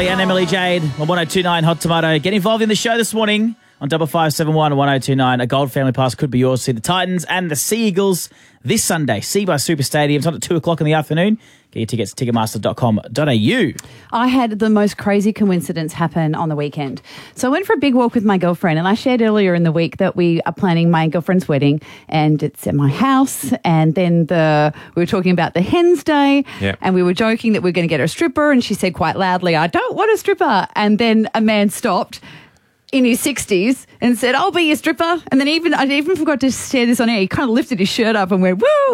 Riley and Emily Jade on 1029 Hot Tomato. Get involved in the show this morning on 5571 1029. A gold family pass could be yours to see the Titans and the Sea Eagles this Sunday. Seabuy Super Stadium. It's on at 2 o'clock in the afternoon. Get your tickets at ticketmaster.com.au. I had the most crazy coincidence happen on the weekend. So I went for a big walk with my girlfriend, and I shared earlier in the week that we are planning my girlfriend's wedding, and it's at my house. And then we were talking about the Hens Day, and we were joking that we are going to get her a stripper, and she said quite loudly, "I don't want a stripper." And then a man stopped in his 60s and said, "I'll be your stripper." And then I even forgot to share this on air. He kind of lifted his shirt up and went, "Woo!"